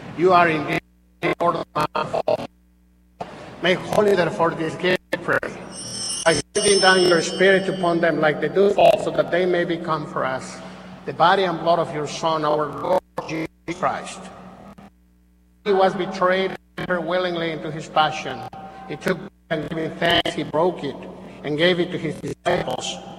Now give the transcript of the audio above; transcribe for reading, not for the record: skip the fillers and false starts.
You are indeed Lord of all. Make holy therefore this gift, I pray, by sending down your Spirit upon them like the dew fall, so that they may become for us the body and blood of your Son, our Lord Jesus Christ. He was betrayed and entered willingly into his passion. He took and giving thanks, he broke it and gave it to his disciples.